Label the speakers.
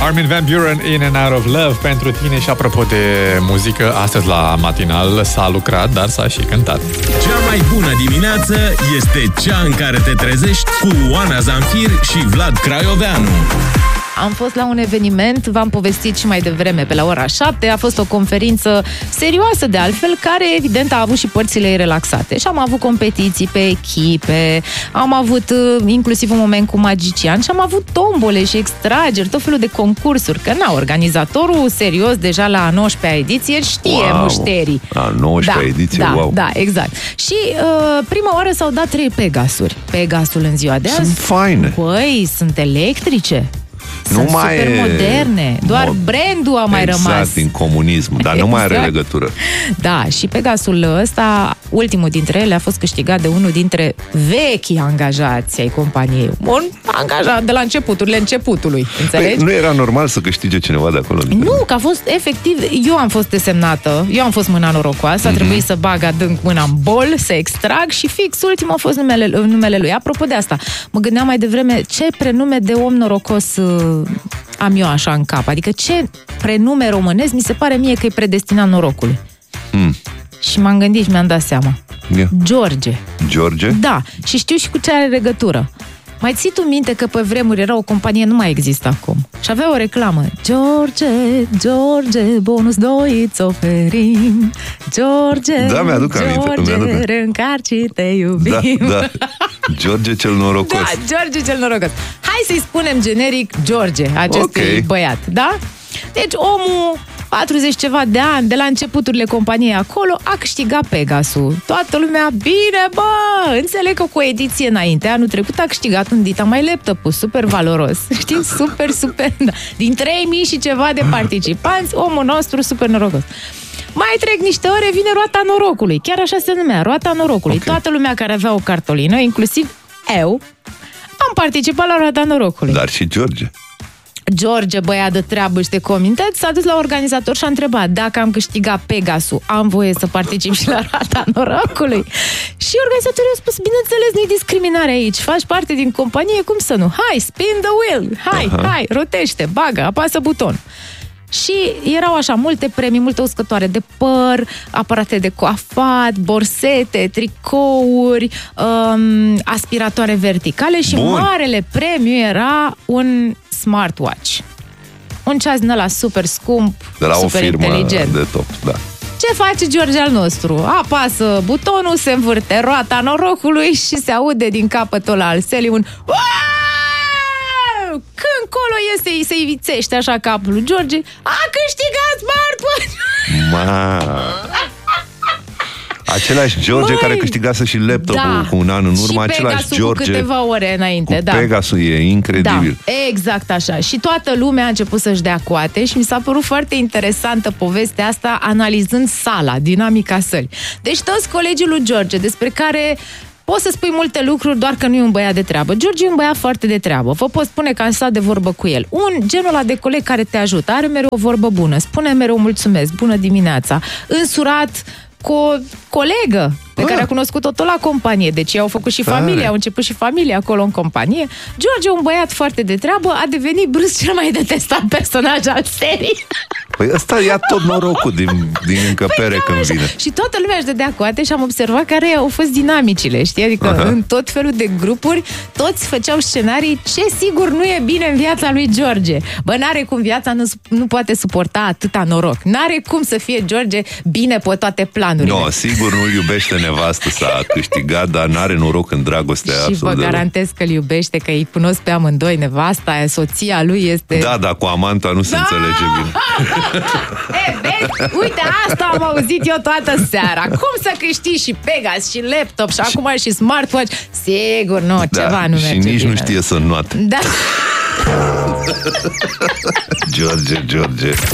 Speaker 1: Armin van Buuren, In and Out of Love pentru tine. Și apropo de muzică, astăzi la matinal s-a lucrat, dar s-a și cântat.
Speaker 2: Cea mai bună dimineață este cea în care te trezești cu Oana Zanfir și Vlad Craioveanu.
Speaker 3: Am fost la un eveniment, v-am povestit și mai devreme, pe la ora 7, a fost o conferință serioasă de altfel, care evident a avut și părțile ei relaxate. Și am avut competiții pe echipe, am avut inclusiv un moment cu magician și am avut tombole și extrageri, tot felul de concursuri, că organizatorul serios deja la a 19-a ediție știe mușterii.
Speaker 4: La 19-a ediție, wow.
Speaker 3: Da, exact. Și prima oară s-au dat 3 Pegasuri. Pegasul în ziua de azi.
Speaker 4: Sunt faine.
Speaker 3: Băi, sunt electrice. Sunt super moderne. Doar brandul a mai rămas.
Speaker 4: Exact, din comunism, dar nu mai are legătură.
Speaker 3: Da, și Pegasul ăsta, ultimul dintre ele, a fost câștigat de unul dintre vechii angajați ai companiei. Un angajat de la începuturile începutului, înțelegi?
Speaker 4: Nu era normal să câștige cineva de acolo?
Speaker 3: Nu, că a fost efectiv, eu am fost desemnată, eu am fost mâna norocoasă, a trebuit să bag adânc mâna în bol, să extrag și fix ultimul a fost numele lui. Apropo de asta, mă gândeam mai devreme ce prenume de om norocos am eu așa în cap. Adică ce prenume românesc mi se pare mie că e predestinat norocului. Și m-am gândit și mi-am dat seama. George.
Speaker 4: George?
Speaker 3: Da, și știu și cu ce are legătură. Mai ții tu minte că pe vremuri era o companie, nu mai există acum, și avea o reclamă. George, George, bonus 2 îți oferim. George,
Speaker 4: da, mi-aduc aminte.
Speaker 3: Reîncarci, te iubim.
Speaker 4: Da. George cel norocos.
Speaker 3: Da, George cel norocos. Hai să-i spunem generic George, acestui băiat, da? Deci omul 40 ceva de ani, de la începuturile companiei acolo, a câștigat Pegasul. Toată lumea, bine, bă! Înțeleg că cu o ediție înainte, anul trecut, a câștigat un Dita mai laptop, super valoros. Știi? Super, da. Din 3000 și ceva de participanți, omul nostru super norocos. Mai trec niște ore, vine roata norocului. Chiar așa se numea, roata norocului. Toată lumea care avea o cartolină, inclusiv eu, am participat la roata norocului.
Speaker 4: Dar și George, băiat de treabă și de comitet, s-a dus la organizator și a întrebat: dacă am câștigat Pegasul, am voie să particip și la roata norocului? Și organizatorul a spus: bineînțeles, nu-i discriminare aici, faci parte din companie, cum să nu? Hai, spin the wheel, hai, rotește, bagă, apasă buton. Și erau așa multe premii, multe uscătoare de păr, aparate de coafat, borsete, tricouri, aspiratoare verticale și marele premiu era un smartwatch. Un ceas din ăla super scump, de la
Speaker 3: super
Speaker 4: o firmă
Speaker 3: inteligent.
Speaker 4: de top, da.
Speaker 3: Ce face George al nostru? Apasă butonul, se învârte roata norocului și se aude din capătul al selii un când colo iese, se ivițește așa capul lui George. A câștigat smartwatch!
Speaker 4: Același George care câștigase și laptopul cu un an în urmă,
Speaker 3: și
Speaker 4: același
Speaker 3: Pegasul
Speaker 4: George
Speaker 3: cu câteva ore înainte,
Speaker 4: cu Pegasul, e incredibil.
Speaker 3: Da, exact așa. Și toată lumea a început să-și dea coate și mi s-a părut foarte interesantă povestea asta, analizând sala, dinamica sălii. Deci toți colegii lui George, despre care poți să spui multe lucruri, doar că nu e un băiat de treabă. George e un băiat foarte de treabă. Vă pot spune că am stat de vorbă cu el. Genul ăla de coleg care te ajută, are mereu o vorbă bună, spune mereu mulțumesc, bună dimineața, însurat cu o colegă pe care a cunoscut-o tot la companie. Deci ei au făcut și familie, au început și familie acolo în companie. George, un băiat foarte de treabă, a devenit brusc cel mai detestat personaj al serii.
Speaker 4: Păi ăsta ia tot norocul din încăpere când vine.
Speaker 3: Și toată lumea își dădea coate și am observat care au fost dinamicile, știi? Adică în tot felul de grupuri, toți făceau scenarii ce sigur nu e bine în viața lui George. Bă, n-are cum, viața nu poate suporta atâta noroc. N-are cum să fie George bine pe toate planurile.
Speaker 4: No, sigur nu-l iubește nevastă, s-a câștigat, dar n-are noroc în dragostea
Speaker 3: și
Speaker 4: absolut.
Speaker 3: Și vă garantez că îl iubește, că îi cunosc pe amândoi, nevasta aia, soția lui este...
Speaker 4: Da, dar cu amanta nu se înțelege bine.
Speaker 3: Vezi? Uite, asta am auzit eu toată seara. Cum să câștigi și Pegas și laptop și acum și smartwatch? Sigur, nu, ceva nu merge
Speaker 4: și nici
Speaker 3: bine.
Speaker 4: Nu știe să înnoate.
Speaker 3: Da.
Speaker 4: George